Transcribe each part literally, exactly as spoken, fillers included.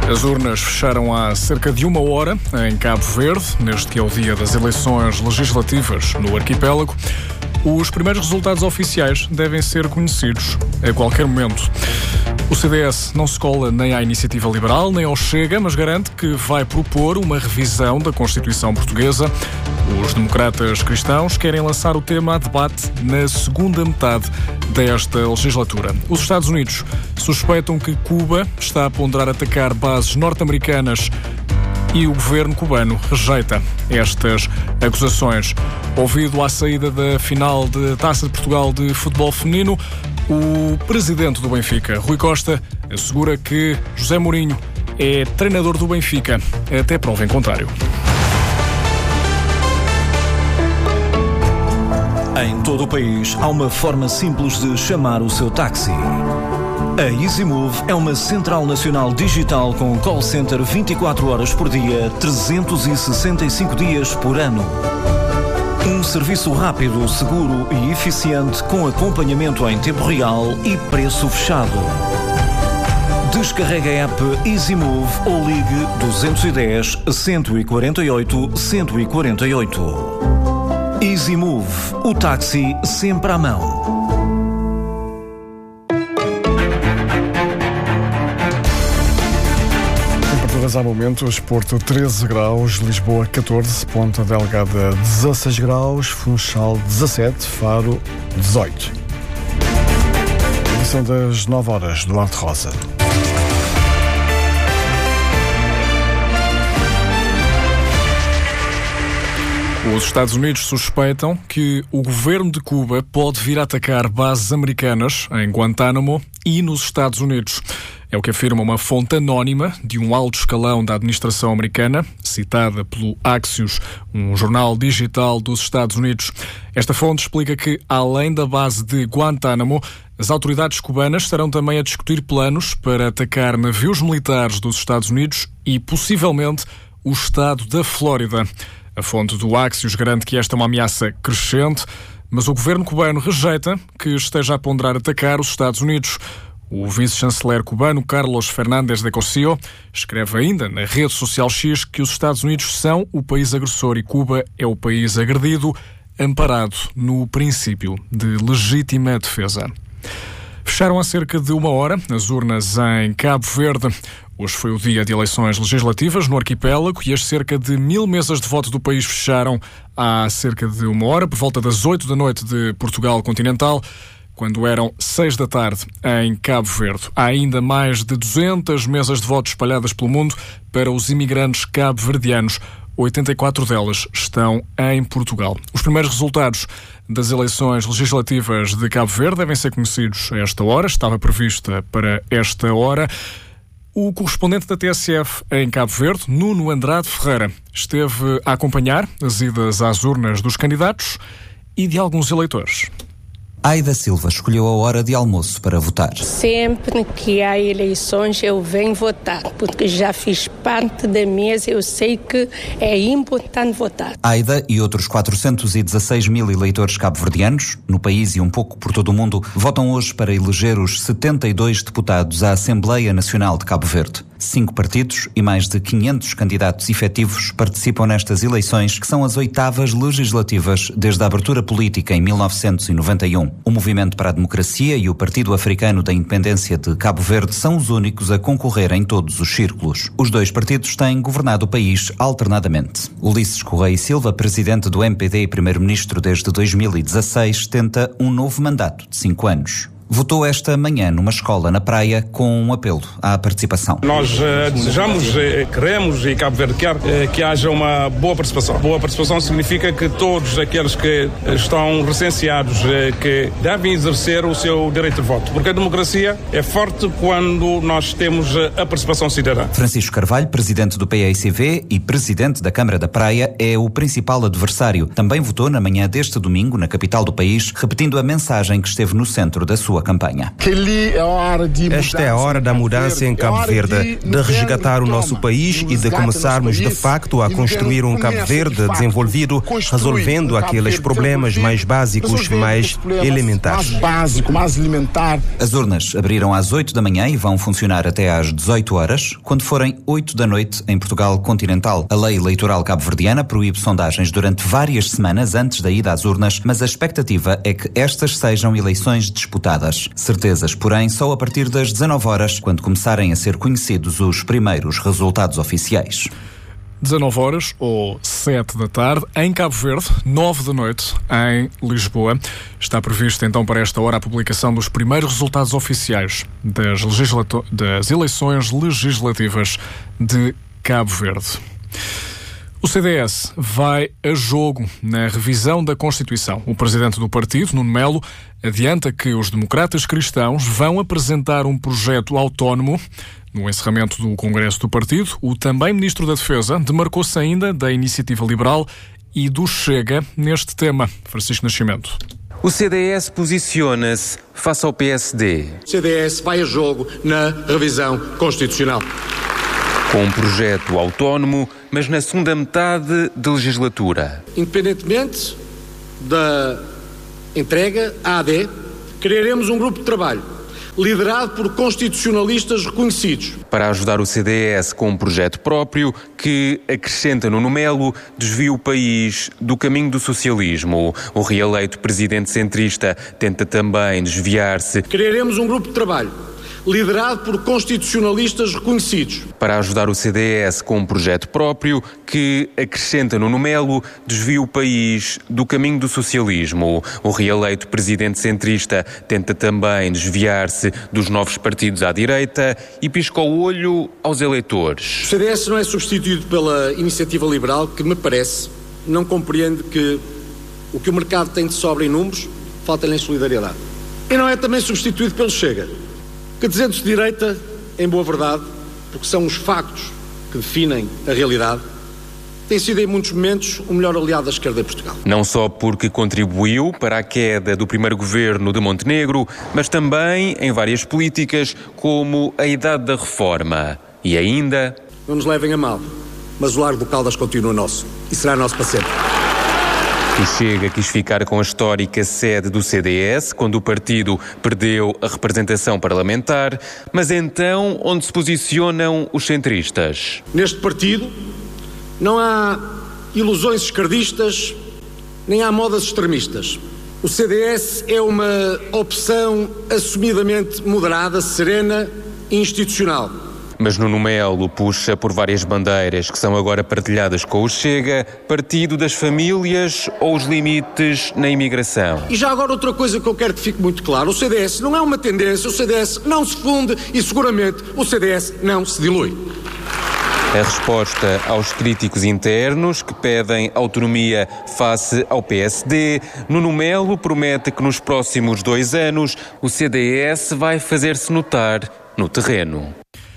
As urnas fecharam há cerca de uma hora em Cabo Verde, neste que é o dia das eleições legislativas no arquipélago. Os primeiros resultados oficiais devem ser conhecidos a qualquer momento. O C D S não se cola nem à Iniciativa Liberal, nem ao Chega, mas garante que vai propor uma revisão da Constituição Portuguesa. Os democratas cristãos querem lançar o tema a debate na segunda metade desta legislatura. Os Estados Unidos suspeitam que Cuba está a ponderar atacar bases norte-americanas e o governo cubano rejeita estas acusações. Ouvido à saída da final da Taça de Portugal de futebol feminino, o presidente do Benfica, Rui Costa, assegura que José Mourinho é treinador do Benfica, até prova em contrário. Em todo o país, há uma forma simples de chamar o seu táxi. A EasyMove é uma central nacional digital com call center vinte e quatro horas por dia, trezentos e sessenta e cinco dias por ano. Um serviço rápido, seguro e eficiente com acompanhamento em tempo real e preço fechado. Descarregue a app EasyMove ou ligue dois um zero, um quatro oito, um quatro oito. EasyMove, o táxi sempre à mão. Há momentos, Porto treze graus, Lisboa catorze, Ponta Delgada dezasseis graus, Funchal dezassete, Faro dezoito. Edição das nove horas, Duarte Rosa. Os Estados Unidos suspeitam que o governo de Cuba pode vir a atacar bases americanas em Guantánamo e nos Estados Unidos. É o que afirma uma fonte anónima de um alto escalão da administração americana, citada pelo Axios, um jornal digital dos Estados Unidos. Esta fonte explica que, além da base de Guantánamo, as autoridades cubanas estarão também a discutir planos para atacar navios militares dos Estados Unidos e, possivelmente, o estado da Flórida. A fonte do Axios garante que esta é uma ameaça crescente, mas o governo cubano rejeita que esteja a ponderar atacar os Estados Unidos. O vice-chanceler cubano Carlos Fernández de Cosío escreve ainda na rede social X que os Estados Unidos são o país agressor e Cuba é o país agredido, amparado no princípio de legítima defesa. Fecharam há cerca de uma hora as urnas em Cabo Verde. Hoje foi o dia de eleições legislativas no arquipélago e as cerca de mil mesas de voto do país fecharam há cerca de uma hora, por volta das oito da noite de Portugal continental, quando eram seis da tarde em Cabo Verde. Há ainda mais de duzentas mesas de voto espalhadas pelo mundo para os imigrantes cabo-verdianos. oitenta e quatro delas estão em Portugal. Os primeiros resultados das eleições legislativas de Cabo Verde devem ser conhecidos a esta hora. Estava prevista para esta hora. O correspondente da T S F em Cabo Verde, Nuno Andrade Ferreira, esteve a acompanhar as idas às urnas dos candidatos e de alguns eleitores. Aida Silva escolheu a hora de almoço para votar. Sempre que há eleições eu venho votar, porque já fiz parte da mesa, eu sei que é importante votar. Aida e outros quatrocentos e dezasseis mil eleitores cabo-verdianos, no país e um pouco por todo o mundo, votam hoje para eleger os setenta e dois deputados à Assembleia Nacional de Cabo Verde. Cinco partidos e mais de quinhentos candidatos efetivos participam nestas eleições, que são as oitavas legislativas desde a abertura política em mil novecentos e noventa e um. O Movimento para a Democracia e o Partido Africano da Independência de Cabo Verde são os únicos a concorrer em todos os círculos. Os dois partidos têm governado o país alternadamente. Ulisses Correia e Silva, presidente do M P D e primeiro-ministro desde dois mil e dezasseis, tenta um novo mandato de cinco anos. Votou esta manhã numa escola na praia com um apelo à participação. Nós uh, desejamos, uh, queremos e Cabo Verde quer uh, que haja uma boa participação. Boa participação significa que todos aqueles que estão recenseados, uh, que devem exercer o seu direito de voto. Porque a democracia é forte quando nós temos uh, a participação cidadã. Francisco Carvalho, presidente do P A I C V e presidente da Câmara da Praia, é o principal adversário. Também votou na manhã deste domingo na capital do país, repetindo a mensagem que esteve no centro da sua sua campanha. Esta é a hora da mudança em Cabo Verde, de resgatar o nosso país e de começarmos de facto a construir um Cabo Verde desenvolvido, resolvendo aqueles problemas mais básicos, mais elementares. As urnas abriram às oito da manhã e vão funcionar até às dezoito horas, quando forem oito da noite em Portugal continental. A lei eleitoral cabo-verdiana proíbe sondagens durante várias semanas antes da ida às urnas, mas a expectativa é que estas sejam eleições disputadas. Certezas, porém, só a partir das dezanove horas, quando começarem a ser conhecidos os primeiros resultados oficiais. dezanove horas ou sete da tarde em Cabo Verde, nove da noite em Lisboa. Está prevista então para esta hora a publicação dos primeiros resultados oficiais das, legislato- das eleições legislativas de Cabo Verde. O C D S vai a jogo na revisão da Constituição. O presidente do partido, Nuno Melo, adianta que os democratas cristãos vão apresentar um projeto autónomo. No encerramento do Congresso do partido, o também Ministro da Defesa demarcou-se ainda da Iniciativa Liberal e do Chega neste tema. Francisco Nascimento. O C D S posiciona-se face ao P S D. O C D S vai a jogo na revisão constitucional. Com um projeto autónomo, mas na segunda metade da legislatura. Independentemente da entrega à A D, criaremos um grupo de trabalho liderado por constitucionalistas reconhecidos. Para ajudar o C D S com um projeto próprio que, acrescenta Nuno Melo, desvia o país do caminho do socialismo. O reeleito presidente centrista tenta também desviar-se. Criaremos um grupo de trabalho liderado por constitucionalistas reconhecidos. Para ajudar o C D S com um projeto próprio que, acrescenta Nuno Melo, desvia o país do caminho do socialismo. O reeleito presidente centrista tenta também desviar-se dos novos partidos à direita e pisca o olho aos eleitores. O C D S não é substituído pela Iniciativa Liberal, que me parece não compreende que o que o mercado tem de sobra em números falta-lhe em solidariedade. E não é também substituído pelo Chega, que dizendo-se direita, em boa verdade, porque são os factos que definem a realidade, tem sido em muitos momentos o melhor aliado da esquerda em Portugal. Não só porque contribuiu para a queda do primeiro governo de Montenegro, mas também em várias políticas como a idade da reforma. E ainda... Não nos levem a mal, mas o Largo do Caldas continua nosso e será nosso para sempre. O Chega quis ficar com a histórica sede do C D S quando o partido perdeu a representação parlamentar, mas então onde se posicionam os centristas? Neste partido não há ilusões esquerdistas, nem há modas extremistas. O C D S é uma opção assumidamente moderada, serena e institucional. Mas Nuno Melo puxa por várias bandeiras que são agora partilhadas com o Chega, partido das famílias ou os limites na imigração. E já agora outra coisa que eu quero que fique muito claro, o C D S não é uma tendência, o C D S não se funde e seguramente o C D S não se dilui. A resposta aos críticos internos que pedem autonomia face ao P S D, Nuno Melo promete que nos próximos dois anos o C D S vai fazer-se notar no terreno.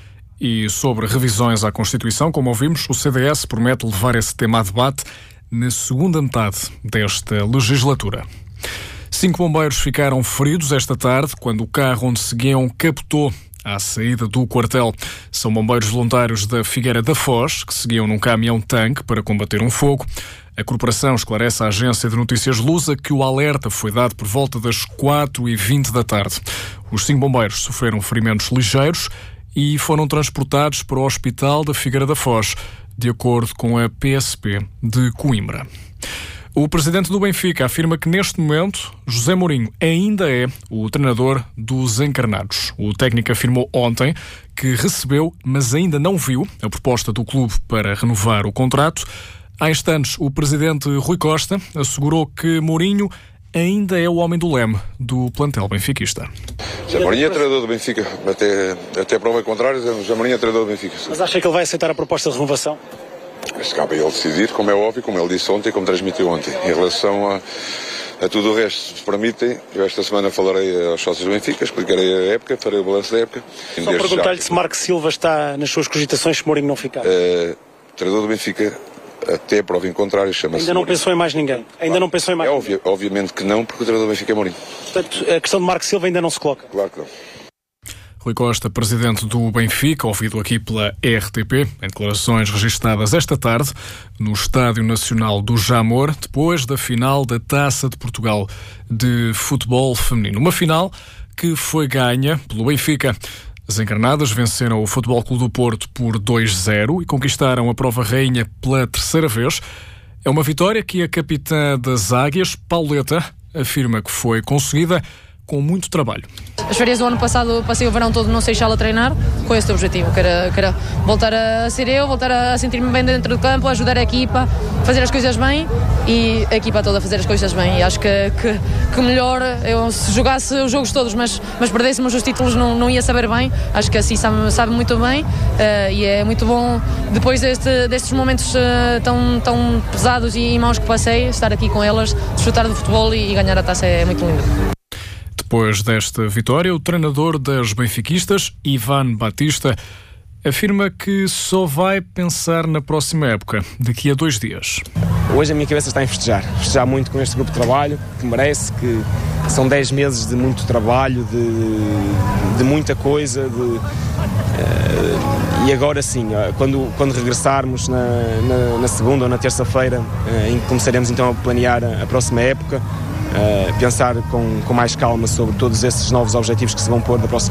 E sobre revisões à Constituição, como ouvimos, o C D S promete levar esse tema a debate na segunda metade desta legislatura. Cinco bombeiros ficaram feridos esta tarde quando o carro onde seguiam capotou à saída do quartel. São bombeiros voluntários da Figueira da Foz, que seguiam num caminhão-tanque para combater um fogo. A corporação esclarece à agência de notícias Lusa que o alerta foi dado por volta das quatro e vinte da tarde. Os cinco bombeiros sofreram ferimentos ligeiros e foram transportados para o Hospital da Figueira da Foz, de acordo com a P S P de Coimbra. O presidente do Benfica afirma que, neste momento, José Mourinho ainda é o treinador dos encarnados. O técnico afirmou ontem que recebeu, mas ainda não viu, a proposta do clube para renovar o contrato. Há instantes, o presidente Rui Costa assegurou que Mourinho ainda é o homem do leme do plantel benfiquista. José Mourinho é treinador do Benfica, até, até prova contrária, José Mourinho é treinador do Benfica. Mas acha que ele vai aceitar a proposta de renovação? Mas cabe a ele decidir, como é óbvio, como ele disse ontem, como transmitiu ontem. Em relação a, a tudo o resto, se permitem, eu esta semana falarei aos sócios do Benfica, explicarei a época, farei o balanço da época. Só perguntar-lhe se Marco Silva está nas suas cogitações se Mourinho não ficar. Uh, treinador do Benfica, até prova em contrário, chama-se Ainda não Mourinho. pensou em mais ninguém? Ainda Claro. não pensou em mais é ninguém? obvio, Obviamente que não, porque o treinador do Benfica é Mourinho. Portanto, a questão de Marco Silva ainda não se coloca? Claro que não. Rui Costa, presidente do Benfica, ouvido aqui pela R T P, em declarações registadas esta tarde no Estádio Nacional do Jamor, depois da final da Taça de Portugal de futebol feminino. Uma final que foi ganha pelo Benfica. As encarnadas venceram o Futebol Clube do Porto por dois a zero e conquistaram a prova rainha pela terceira vez. É uma vitória que a capitã das Águias, Pauleta, afirma que foi conseguida com muito trabalho. As férias do ano passado passei o verão todo no Seixal a treinar com esse objetivo, que era, que era voltar a ser eu, voltar a sentir-me bem dentro do campo, ajudar a equipa, fazer as coisas bem e a equipa toda a fazer as coisas bem. E acho que, que, que melhor, eu se jogasse os jogos todos, mas, mas perdêssemos os títulos não, não ia saber bem. Acho que assim sabe, sabe muito bem uh, e é muito bom, depois deste, destes momentos uh, tão, tão pesados e maus que passei, estar aqui com elas, desfrutar do futebol e, e ganhar a taça é muito lindo. Depois desta vitória, o treinador das benfiquistas, Ivan Batista, afirma que só vai pensar na próxima época, daqui a dois dias. Hoje a minha cabeça está em festejar, festejar muito com este grupo de trabalho, que merece, que são dez meses de muito trabalho, de, de muita coisa, de, uh, e agora sim, quando, quando regressarmos na, na, na segunda ou na terça-feira, uh, em que começaremos então a planear a, a próxima época, Uh, pensar com, com mais calma sobre todos esses novos objetivos que se vão pôr da próxima